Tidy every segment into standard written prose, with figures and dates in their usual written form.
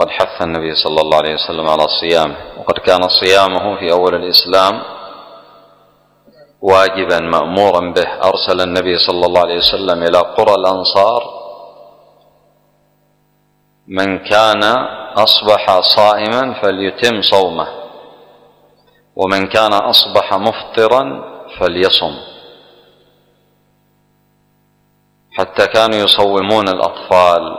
وقد حث النبي صلى الله عليه وسلم على صيامه، وقد كان صيامه في أول الإسلام واجبا مأمورا به. أرسل النبي صلى الله عليه وسلم إلى قرى الأنصار من كان أصبح صائما فليتم صومه، ومن كان أصبح مفطرا فليصم، حتى كانوا يصومون الأطفال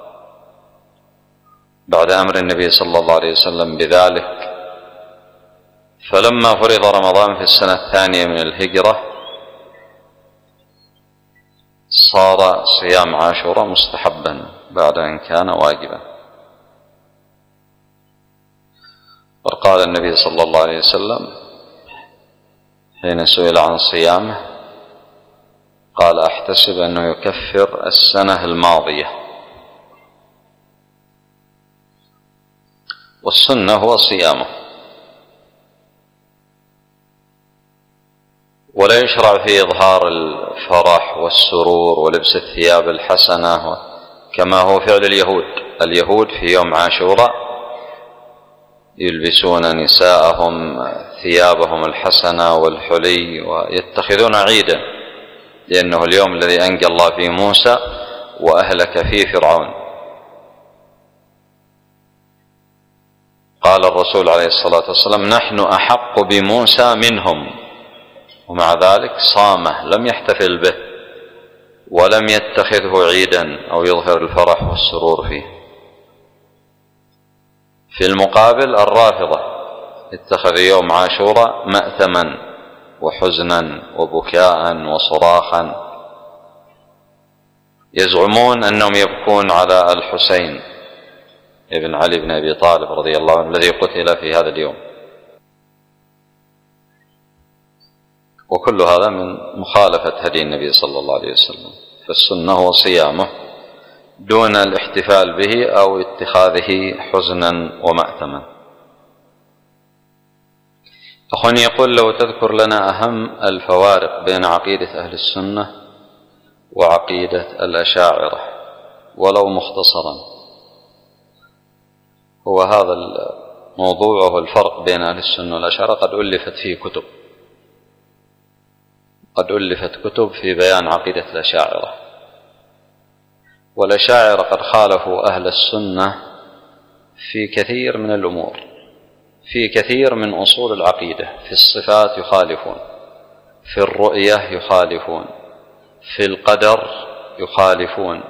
بعد أمر النبي صلى الله عليه وسلم بذلك. فلما فرض رمضان في السنة الثانية من الهجرة صار صيام عاشوراء مستحبا بعد أن كان واجبا. وقال النبي صلى الله عليه وسلم حين سئل عن صيامه قال: أحتسب أنه يكفر السنة الماضية. والسنة هو صيامه، ولا يشرع في إظهار الفرح والسرور ولبس الثياب الحسنة كما هو فعل اليهود. اليهود في يوم عاشوراء يلبسون نساءهم ثيابهم الحسنة والحلي ويتخذون عيدا، لأنه اليوم الذي أنجى الله فيه موسى وأهلك فيه فرعون. قال الرسول عليه الصلاة والسلام: نحن أحق بموسى منهم، ومع ذلك صامه، لم يحتفل به ولم يتخذه عيدا أو يظهر الفرح والسرور فيه. في المقابل الرافضة اتخذوا يوم عاشوراء مأثما وحزنا وبكاء وصراخا، يزعمون أنهم يبكون على الحسين ابن علي بن أبي طالب رضي الله عنه الذي قتل في هذا اليوم. وكل هذا من مخالفة هدي النبي صلى الله عليه وسلم. فالسنة هو صيامه دون الاحتفال به أو اتخاذه حزنا ومأثما. أخواني يقول: لو تذكر لنا أهم الفوارق بين عقيدة أهل السنة وعقيدة الأشاعرة ولو مختصرا. هو هذا الموضوع وهو الفرق بين أهل السنة والأشاعرة قد ألفت فيه كتب، قد ألفت كتب في بيان عقيدة الأشاعرة. والأشاعرة قد خالفوا أهل السنة في كثير من الأمور، في كثير من أصول العقيدة. في الصفات يخالفون، في الرؤية يخالفون، في القدر يخالفون،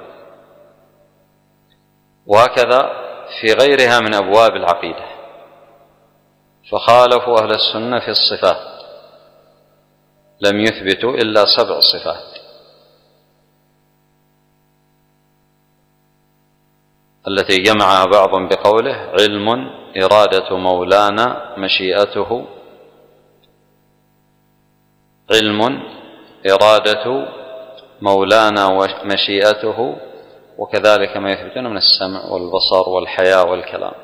وهكذا في غيرها من أبواب العقيدة. فخالفوا أهل السنة في الصفات، لم يثبتوا إلا 7 صفات التي جمعها بعضهم بقوله: علم، إرادة مولانا، مشيئته. علم، إرادة مولانا ومشيئته، وكذلك ما يثبتون من السمع والبصر والحياة والكلام.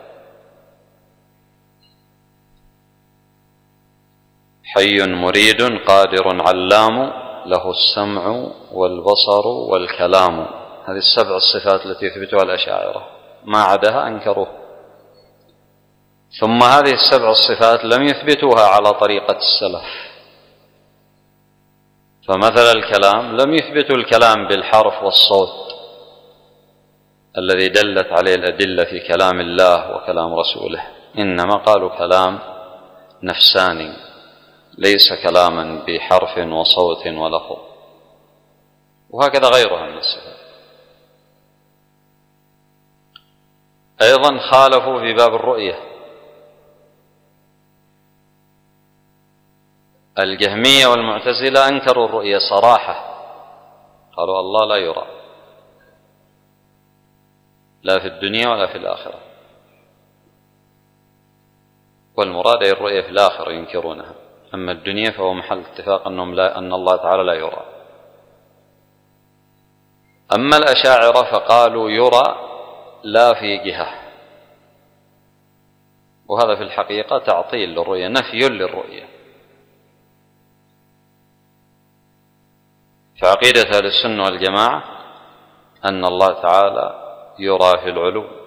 حي مريد قادر علام، له السمع والبصر والكلام. هذه 7 الصفات التي يثبتها الأشاعرة، ما عداها أنكروه. ثم هذه 7 الصفات لم يثبتوها على طريقة السلف. فمثل الكلام لم يثبتوا الكلام بالحرف والصوت الذي دلت عليه الأدلة في كلام الله وكلام رسوله، إنما قالوا كلام نفساني ليس كلاما بحرف وصوت ولفظ. وهكذا غيرها من الصفات. أيضا خالفوا في باب الرؤية. الجهمية والمعتزلة أنكروا الرؤية صراحة، قالوا الله لا يرى لا في الدنيا ولا في الآخرة، والمراد أي الرؤية في الآخرة ينكرونها. أما الدنيا فهو محل اتفاق أن الله تعالى لا يرى. أما الأشاعرة فقالوا يرى لا في جهة، وهذا في الحقيقة تعطيل للرؤية، نفي للرؤية. فعقيدة أهل السنة والجماعة أن الله تعالى يرى في العلو